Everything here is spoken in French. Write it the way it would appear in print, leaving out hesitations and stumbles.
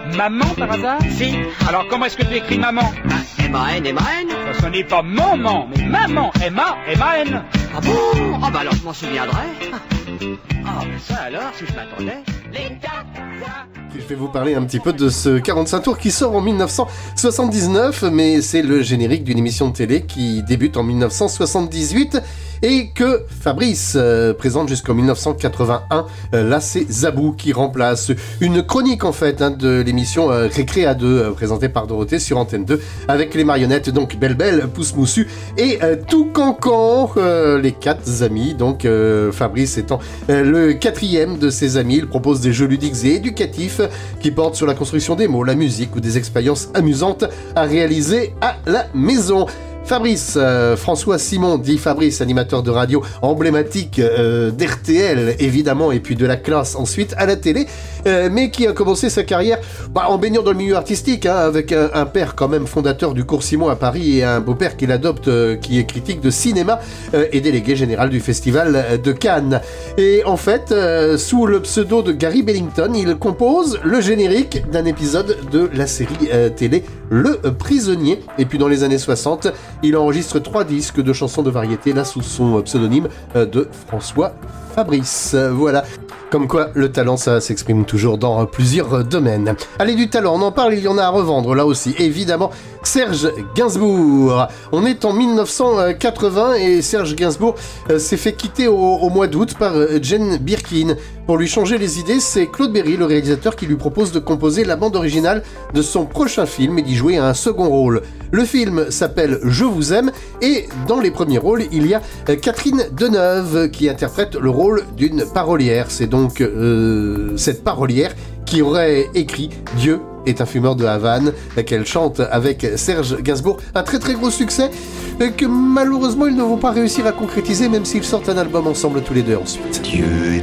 maman par hasard? Si. Alors comment est-ce que tu écris maman? M-A-N, M-A-N. Ça, ce n'est pas maman, mais maman, M-A-M-A-N. Ah bon? Ah bah alors je m'en souviendrai. Ah mais ça alors, si je m'attendais. Les 4 Je vais vous parler un petit peu de ce 45 tours qui sort en 1979, mais c'est le générique d'une émission de télé qui débute en 1978 et que Fabrice présente jusqu'en 1981. Là, c'est Zabou qui remplace une chronique en fait de l'émission Récré à 2 présentée par Dorothée sur Antenne 2 avec les marionnettes donc Belle Belle, Pouce Moussu et Tout Cancan, les 4 amis. Donc Fabrice étant le 4e de ses amis, il propose des jeux ludiques et éducatifs qui portent sur la construction des mots, la musique ou des expériences amusantes à réaliser à la maison. Fabrice, François Simon, dit Fabrice, animateur de radio emblématique d'RTL évidemment et puis de la classe ensuite à la télé, mais qui a commencé sa carrière en baignant dans le milieu artistique avec un père quand même fondateur du cours Simon à Paris et un beau-père qu'il adopte qui est critique de cinéma et délégué général du festival de Cannes. Et en fait, sous le pseudo de Gary Bellington, il compose le générique d'un épisode de la série télé Le Prisonnier. Et puis dans les années 60, il enregistre 3 disques de chansons de variété, là sous son pseudonyme de François Fabrice. Voilà. Comme quoi, le talent, ça s'exprime toujours dans plusieurs domaines. Allez, du talent, on en parle, il y en a à revendre, là aussi. Évidemment, Serge Gainsbourg. On est en 1980 et Serge Gainsbourg s'est fait quitter au mois d'août par Jane Birkin. Pour lui changer les idées, c'est Claude Berry, le réalisateur, qui lui propose de composer la bande originale de son prochain film et d'y jouer un second rôle. Le film s'appelle Je vous aime et dans les premiers rôles, il y a Catherine Deneuve qui interprète le rôle d'une parolière. C'est donc cette parolière qui aurait écrit Dieu est un fumeur de Havane, qu'elle chante avec Serge Gainsbourg. Un très très gros succès que malheureusement ils ne vont pas réussir à concrétiser même s'ils sortent un album ensemble tous les deux ensuite. Dieu